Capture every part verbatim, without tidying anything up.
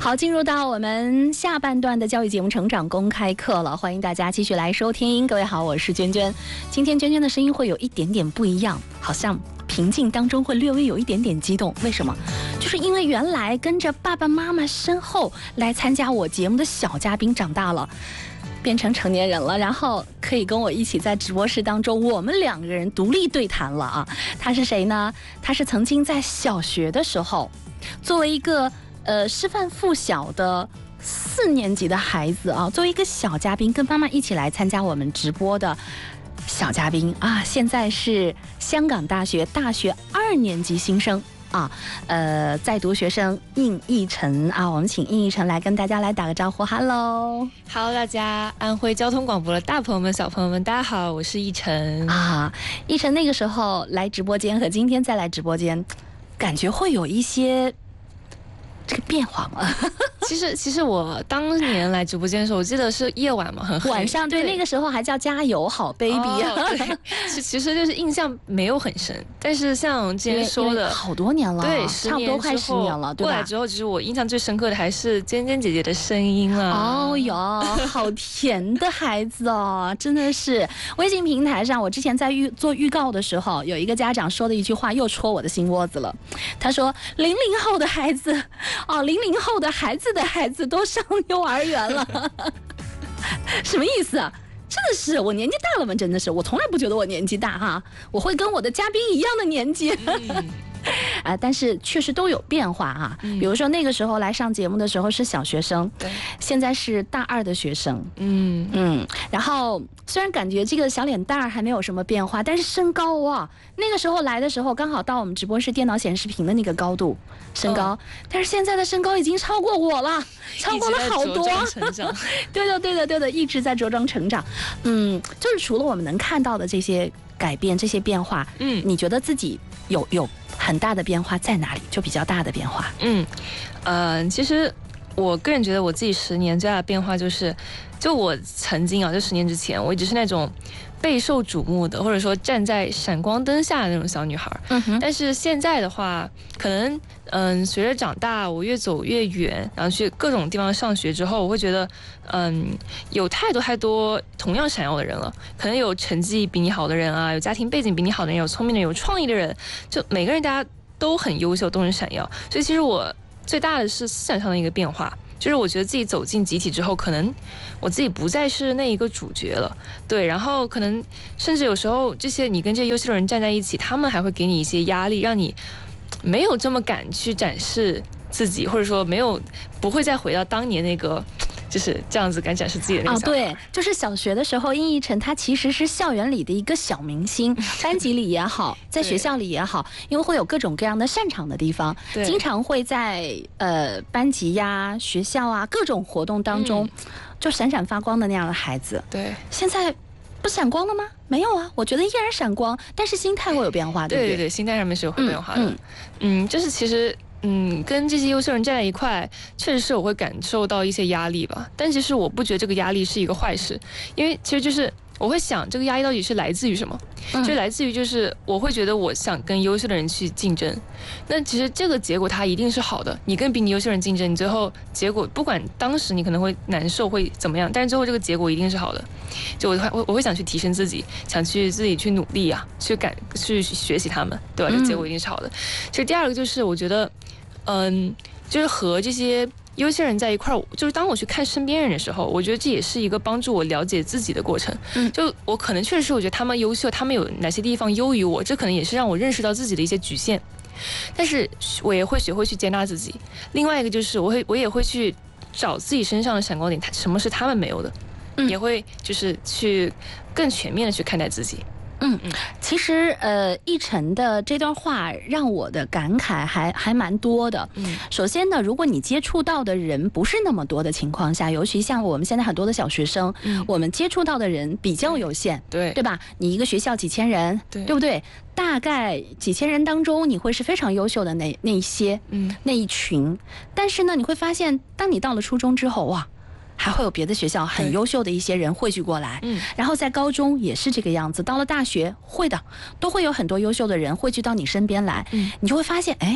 好，进入到我们下半段的教育节目《成长公开课》了，欢迎大家继续来收听。各位好，我是娟娟。今天娟娟的声音会有一点点不一样，好像平静当中会略微有一点点激动。为什么？就是因为原来跟着爸爸妈妈身后来参加我节目的小嘉宾长大了，变成成年人了，然后可以跟我一起在直播室当中，我们两个人独立对谈了啊。他是谁呢？他是曾经在小学的时候，作为一个呃师范附小的四年级的孩子啊，作为一个小嘉宾，跟妈妈一起来参加我们直播的小嘉宾啊，现在是香港大学大学二年级新生。啊，呃，在读学生应逸晨啊，我们请应逸晨来跟大家来打个招呼 ，Hello， Hello， 大家，安徽交通广播的大朋友们、小朋友们，大家好，我是逸晨啊。逸晨那个时候来直播间和今天再来直播间，感觉会有一些这个变化吗？ 其实，其实我当年来直播间的时候，我记得是夜晚嘛，很黑。 晚上对，那个时候还叫加油好 baby 啊。 哦、对，其其实就是印象没有很深，但是像之前说的， 好多年了， 对， 差不多快十年了，对吧？ 过来之后，其实我印象最深刻的还是尖尖姐姐的声音啊。 哦哟，好甜的孩子哦，真的是。微信平台上，我之前在预做预告的时候，有一个家长说的一句话又戳我的心窝子了。他说：“零零后的孩子，哦，零零后的孩子的孩子都上幼儿园了。”什么意思啊？真的是我年纪大了吗？真的是，我从来不觉得我年纪大哈，我会跟我的嘉宾一样的年纪。嗯啊，但是确实都有变化啊。嗯、比如说那个时候来上节目的时候是小学生，对，现在是大二的学生。嗯嗯，然后虽然感觉这个小脸蛋儿还没有什么变化，但是身高啊，那个时候来的时候刚好到我们直播室电脑显示屏的那个高度身高，哦、但是现在的身高已经超过我了，超过了好多。 成长对的对的对的，一直在茁壮成长。嗯，就是除了我们能看到的这些改变、这些变化，嗯，你觉得自己有有？很大的变化在哪里？就比较大的变化。 嗯，呃，其实我个人觉得我自己十年最大的变化就是，就我曾经啊，就十年之前，我一直是那种备受瞩目的，或者说站在闪光灯下的那种小女孩。嗯哼。但是现在的话，可能嗯，随着长大，我越走越远，然后去各种地方上学之后，我会觉得，嗯，有太多太多同样闪耀的人了。可能有成绩比你好的人啊，有家庭背景比你好的人，有聪明的人，有创意的人，就每个人大家都很优秀，都很闪耀。所以其实我最大的是思想上的一个变化。就是我觉得自己走进集体之后，可能我自己不再是那一个主角了，对，然后可能甚至有时候这些你跟这些优秀的人站在一起，他们还会给你一些压力，让你没有这么敢去展示自己，或者说没有不会再回到当年那个就是这样子敢展示自己的那个小孩。 哦，对，就是小学的时候，应逸晨他其实是校园里的一个小明星，班级里也好，在学校里也好，因为会有各种各样的擅长的地方，经常会在呃班级呀、学校啊各种活动当中，嗯、就闪闪发光的那样的孩子。 对， 现在不闪光了吗？没有啊，我觉得依然闪光，但是心态会有变化，对不对？ 对对对，心态上面是有会变化的。嗯，嗯就是其实。嗯，跟这些优秀人站在一块，确实是我会感受到一些压力吧。但其实我不觉得这个压力是一个坏事，因为其实就是我会想，这个压力到底是来自于什么？嗯、就来自于就是我会觉得我想跟优秀的人去竞争，那其实这个结果它一定是好的。你跟比你优秀的人竞争，你最后结果不管当时你可能会难受会怎么样，但是最后这个结果一定是好的。就我会我会想去提升自己，想去自己去努力啊，去感去学习他们，对吧？这个结果一定是好的。其实第二个就是我觉得。嗯，就是和这些优秀人在一块儿，就是当我去看身边人的时候，我觉得这也是一个帮助我了解自己的过程。嗯，就我可能确实是我觉得他们优秀，他们有哪些地方优于我，这可能也是让我认识到自己的一些局限。但是我也会学会去接纳自己。另外一个就是我会我也会去找自己身上的闪光点，什么是他们没有的，嗯、也会就是去更全面的去看待自己。 嗯嗯，其实呃，逸晨的这段话让我的感慨还还蛮多的。嗯，首先呢，如果你接触到的人不是那么多的情况下，尤其像我们现在很多的小学生，嗯、我们接触到的人比较有限， 对对吧？你一个学校几千人，对对不对？大概几千人当中，你会是非常优秀的那那一些，嗯，那一群。但是呢，你会发现，当你到了初中之后，哇！还会有别的学校很优秀的一些人汇聚过来，嗯，然后在高中也是这个样子，到了大学会的，都会有很多优秀的人汇聚到你身边来，嗯，你就会发现，哎，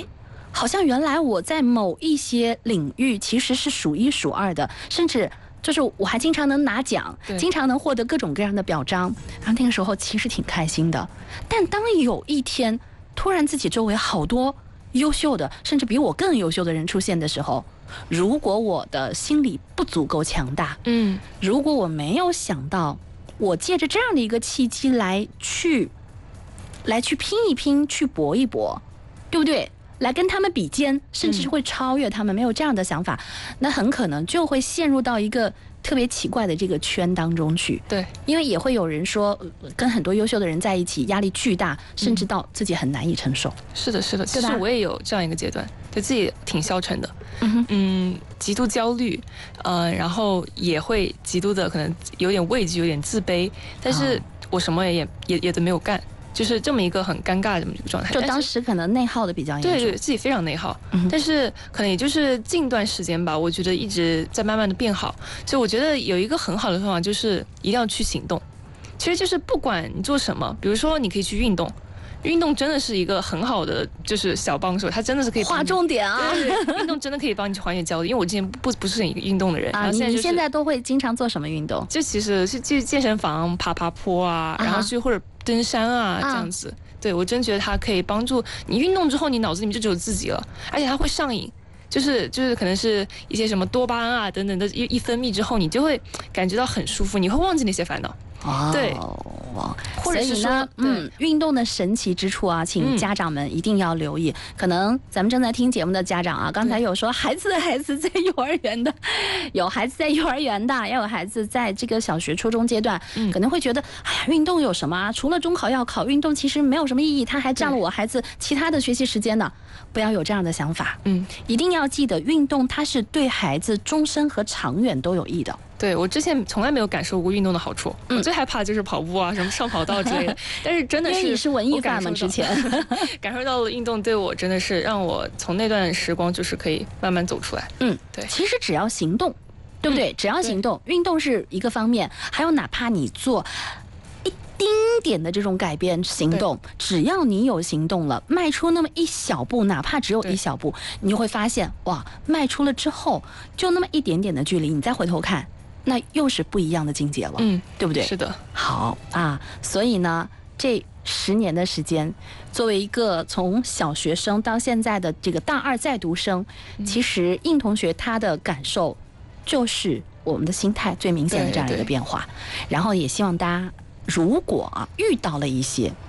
好像原来我在某一些领域其实是数一数二的，甚至就是我还经常能拿奖，经常能获得各种各样的表彰，然后那个时候其实挺开心的。但当有一天突然自己周围好多优秀的，甚至比我更优秀的人出现的时候，如果我的心理不足够强大， 嗯， 如果我没有想到我借着这样的一个契机来去来去拼一拼，去搏一搏，对不对？来跟他们比肩，甚至是会超越他们，没有这样的想法，那很可能就会陷入到一个特别奇怪的这个圈当中去。 对， 因为也会有人说，跟很多优秀的人在一起，压力巨大，甚至到自己很难以承受。 嗯、是的，是的，其实我也有这样一个阶段，对自己挺消沉的，嗯嗯，极度焦虑，呃，然后也会极度的可能有点畏惧，有点自卑，但是我什么也也也都没有干。就是这么一个很尴尬的这么一个状态， 就当时可能内耗的比较严重， 对对，自己非常内耗、嗯，但是可能也就是近段时间吧，我觉得一直在慢慢的变好。所以我觉得有一个很好的方法，就是一定要去行动。其实就是不管你做什么，比如说你可以去运动，运动真的是一个很好的就是小帮手，它真的是可以划重点啊！ 对对对，运动真的可以帮你去缓解焦虑。因为我之前不不是一个运动的人啊，你你现在都会经常做什么运动？ 就其实是去健身房爬爬坡啊，然后去或者登山啊、啊这样子。对，我真觉得它可以帮助你运动之后，你脑子里面就只有自己了，而且它会上瘾，就是就是可能是一些什么多巴胺啊等等的一一分泌之后，你就会感觉到很舒服，你会忘记那些烦恼。 哦， 对， 或者是说，嗯，运动的神奇之处啊，请家长们一定要留意。嗯、可能咱们正在听节目的家长啊，刚才有说孩子的孩子在幼儿园的，有孩子在幼儿园的，也有孩子在这个小学、初中阶段，嗯、可能会觉得，哎呀，运动有什么啊？除了中考要考，运动其实没有什么意义，它还占了我孩子其他的学习时间呢。不要有这样的想法，嗯，一定要记得，运动它是对孩子终身和长远都有益的。 对，我之前从来没有感受过运动的好处，嗯、我最害怕就是跑步啊，什么上跑道之类的。但是真的是， 因为你是文艺范嘛，之前感受到了运动对我真的是让我从那段时光就是可以慢慢走出来。 嗯， 对， 其实只要行动，对不对？嗯、只要行动，运动是一个方面，还有哪怕你做一丁点的这种改变行动，只要你有行动了，迈出那么一小步，哪怕只有一小步，你就会发现哇，迈出了之后就那么一点点的距离，你再回头看。那又是不一样的境界了，嗯，对不对？ 是的。 好啊，所以呢，这十年的时间，作为一个从小学生到现在的这个大二在读生，嗯、其实应同学他的感受就是我们的心态最明显的这样一个变化。然后也希望大家，如果啊遇到了一些